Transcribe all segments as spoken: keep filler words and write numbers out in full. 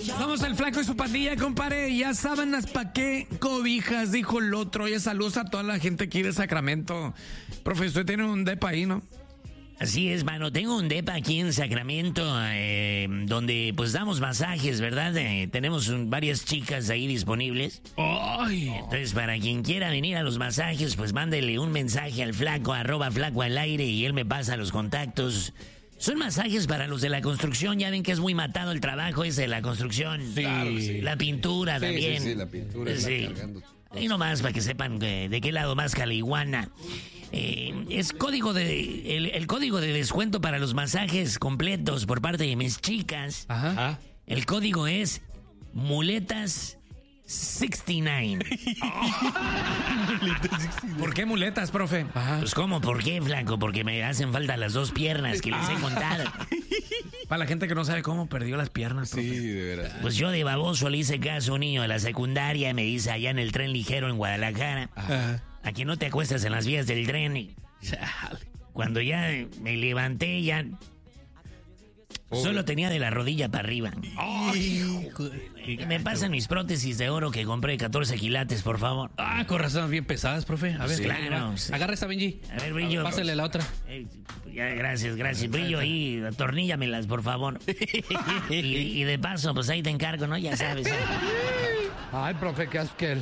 Vamos al Flaco y su pandilla, compadre. Ya sábanas pa' qué cobijas, dijo el otro. Oye, saludos a toda la gente aquí de Sacramento. Profe, usted tiene un depa ahí, ¿no? Así es, mano. Tengo un depa aquí en Sacramento, eh, donde pues damos masajes, ¿verdad? Eh, tenemos un, varias chicas ahí disponibles. ¡Ay! Entonces, para quien quiera venir a los masajes, pues mándele un mensaje al flaco, arroba flaco al aire, y él me pasa los contactos. Son masajes para los de la construcción. Ya ven que es muy matado el trabajo ese de la construcción. Sí. Claro, sí. La pintura Sí, también. sí, sí, la pintura está Sí. cargando. Ahí nomás para que sepan de, de qué lado más caliguana. Eh, es código de el, el código de descuento para los masajes completos por parte de mis chicas. Ajá. Ah, El código es muletas sesenta y nueve. ¿Por qué muletas, profe? Ajá. Pues ¿cómo? ¿Por qué, flaco? Porque me hacen falta las dos piernas que les he contado. Para la gente que no sabe cómo perdió las piernas, profe. sí, de veras. Pues yo de baboso le hice caso a un niño de la secundaria, me dice allá en el tren ligero en Guadalajara. Ajá. Aquí no te acuestas en las vías del tren. Y cuando ya me levanté, ya Pobre. solo tenía de la rodilla para arriba. Ay, Y me pasan mis prótesis de oro que compré catorce quilates, por favor. Ah, con razón, bien pesadas, profe. A ver, Sí, claro. Sí. Agarra esta, Benji. A ver, Brillo. Pásale la otra. Eh, ya, gracias, gracias. Brillo ahí, atorníllamelas, por favor. y, y de paso, pues ahí te encargo, ¿no? Ya sabes. ¿eh? Ay, profe, qué asquel.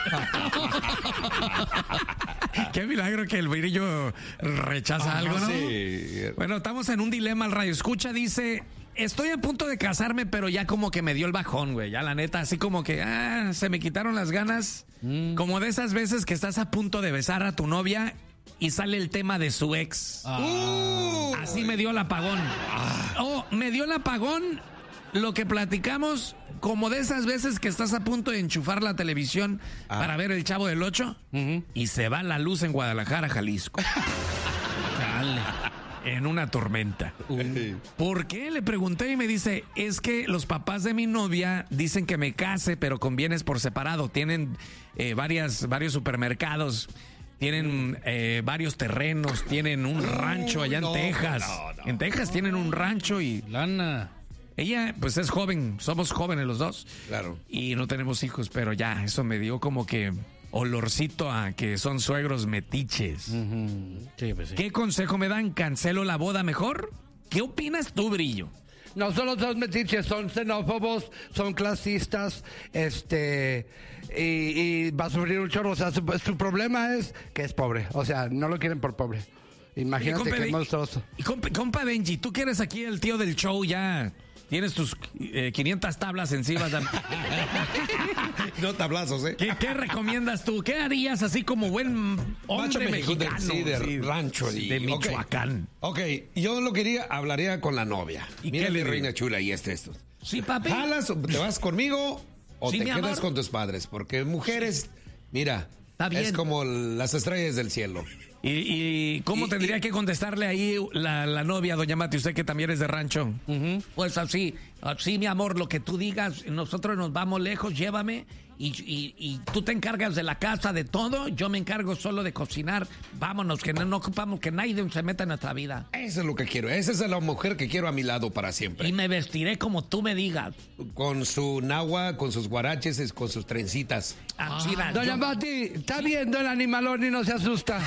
Qué milagro que el Brillo rechaza Ah, algo, ¿no? sí. Bueno, estamos en un dilema. El radio escucha dice: estoy a punto de casarme, pero ya como que me dio el bajón, güey. Ya la neta, así como que ah, se me quitaron las ganas. Mm. Como de esas veces que estás a punto de besar a tu novia y sale el tema de su ex. Uh, Así me dio el apagón. Oh, me dio el apagón. Lo que platicamos, como de esas veces que estás a punto de enchufar la televisión Ah. para ver el Chavo del Ocho y se va la luz en Guadalajara, Jalisco. Chale. En una tormenta. ¿Por qué? Le pregunté y me dice, es que los papás de mi novia dicen que me case, pero con bienes por separado. Tienen eh, varias, varios supermercados. Tienen eh, varios terrenos, tienen un rancho allá en no, Texas. no, no. En Texas tienen un rancho y Lana. ella, pues es joven, somos jóvenes los dos. Claro. Y no tenemos hijos, pero ya, eso me dio como que olorcito a que son suegros metiches. Sí, pues sí. ¿Qué consejo me dan? ¿Cancelo la boda mejor? ¿Qué opinas tú, Brillo? No solo son metiches, son xenófobos, son clasistas, este, y, y va a sufrir un chorro. O sea, su, su problema es que es pobre. O sea, no lo quieren por pobre. Imagínate compa, que es Be- monstruoso. Y compa, compa Benji, tú que eres aquí el tío del show, ya tienes tus eh, quinientas tablas encima. No tablazos, ¿eh? ¿Qué, ¿Qué recomiendas tú? ¿Qué harías así como buen hombre Macho mexicano? sí, de Sí, rancho. sí, sí. de Ok. Michoacán. Ok, yo lo quería, hablaría con la novia. ¿Y Mira qué le mi digo? reina chula y este, esto. Sí, papi. ¿Jalas o te vas conmigo o Sí, te mi quedas amor. con tus padres? Porque mujeres, mira, Está bien. es como las estrellas del cielo. ¿Y, y cómo Y- tendría y- que contestarle ahí la, la novia, doña Mati, usted que también es de rancho? Pues así, así, mi amor, lo que tú digas, nosotros nos vamos lejos, llévame y, y- y tú te encargas de la casa, de todo, yo me encargo solo de cocinar. Vámonos, que no, no ocupamos que nadie se meta en nuestra vida. Eso es lo que quiero. Esa es la mujer que quiero a mi lado para siempre. Y me vestiré como tú me digas. Con su nagua, con sus guaraches, es- con sus trencitas. Así la- Doña yo- Mati, está viendo el animalón y no se asusta.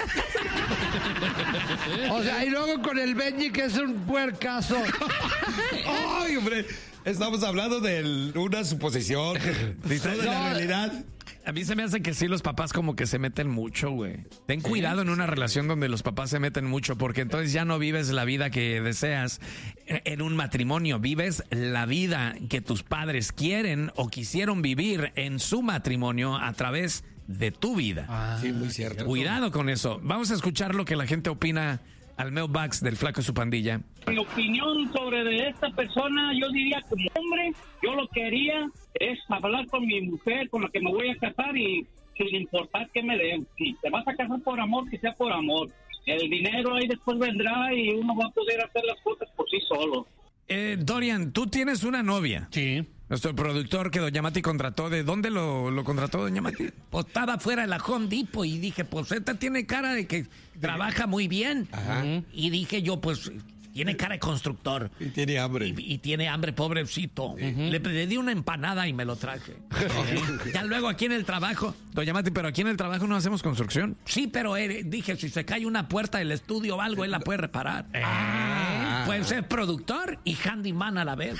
O sea, y luego con el Benji, que es un puercazo. ¡Ay, hombre! Estamos hablando de una suposición. No de la No, realidad. A mí se me hace que sí, los papás como que se meten mucho, güey. Ten cuidado en una relación donde los papás se meten mucho, porque entonces ya no vives la vida que deseas en un matrimonio. Vives la vida que tus padres quieren o quisieron vivir en su matrimonio a través de tu vida. Sí, muy cierto. Cuidado con eso. Vamos a escuchar lo que la gente opina al mailbox del Flaco y su pandilla. Mi opinión sobre de esta persona, yo diría como hombre, yo lo que haría es hablar con mi mujer, con la que me voy a casar y sin importar qué me den. Si te vas a casar por amor, que sea por amor. El dinero ahí después vendrá y uno va a poder hacer las cosas por sí solo. Eh, Dorian, tú tienes una novia. Sí. Nuestro productor que Doña Mati contrató, ¿de dónde lo, lo contrató Doña Mati? Pues estaba fuera de la Home Depot y dije, pues esta tiene cara de que trabaja muy bien. Ajá. Y dije yo, pues Tiene cara de constructor. Y tiene hambre. Y, y tiene hambre, pobrecito. Uh-huh. le, le di una empanada y me lo traje. Ya luego aquí en el trabajo... Doña Mati, pero aquí en el trabajo no hacemos construcción. Sí, pero eh, dije, si se cae una puerta del estudio o algo, él la puede reparar. Ah. Puede ser productor y handyman a la vez.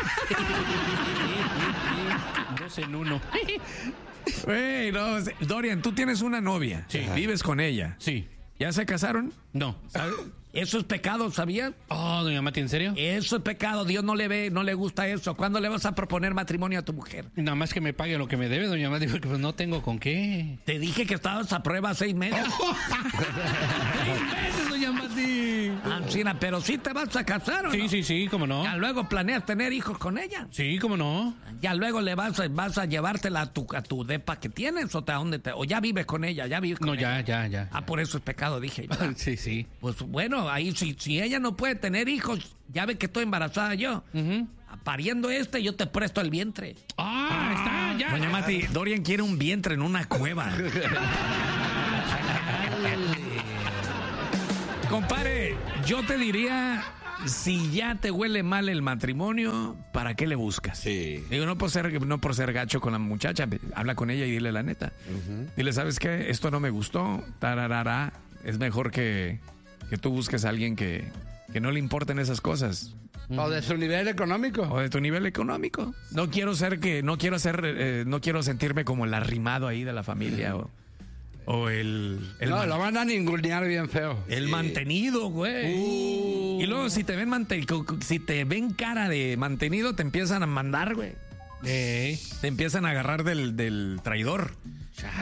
Dos en uno. Hey, no, Dorian, tú tienes una novia. Sí. Vives con ella. Sí. ¿Ya se casaron? No. ¿Sabes? Eso es pecado, ¿sabías? Oh, doña Mati, ¿en serio? Eso es pecado. Dios no le ve, no le gusta eso. ¿Cuándo le vas a proponer matrimonio a tu mujer? Nada más que me pague lo que me debe, doña Mati, porque pues no tengo con qué. Te dije que estabas a prueba seis meses. ¡Seis meses, doña Mati! Ancina, pero sí te vas a casar, ¿o Sí, no? sí, sí, cómo no. Ya luego planeas tener hijos con ella. Sí, cómo no. Ya luego le vas a, vas a llevártela a tu, a tu depa que tienes o, te, a dónde te, o ya vives con ella, ya vives con No, ella. ya, ya, ya. Ah, por eso es pecado, dije. ¿Verdad? Sí, sí. Pues bueno, ahí si, si ella no puede tener hijos, ya ve que estoy embarazada yo. Uh-huh. Pariendo este, yo te presto el vientre. Ah, está, ya. Doña Mati, Dorian quiere un vientre en una cueva. Compare, yo te diría, si ya te huele mal el matrimonio, ¿para qué le buscas? Sí. Digo, no por ser, no por ser gacho con la muchacha, habla con ella y dile la neta. Uh-huh. Dile, ¿sabes qué? Esto no me gustó, tararara. Es mejor que, que tú busques a alguien que, que no le importen esas cosas. O de su nivel económico. O de tu nivel económico. No quiero ser que, no quiero ser, eh, no quiero sentirme como el arrimado ahí de la familia o, o el, el, no, man- lo van a ningunear bien feo. el mantenido, güey. Uh. Y luego si te ven mante- si te ven cara de mantenido, te empiezan a mandar, güey. Ey. Te empiezan a agarrar del, del traidor.